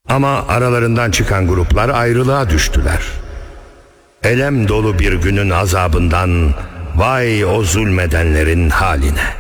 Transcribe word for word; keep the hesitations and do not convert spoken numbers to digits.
Ama aralarından çıkan gruplar ayrılığa düştüler. Elem dolu bir günün azabından vay o zulmedenlerin haline.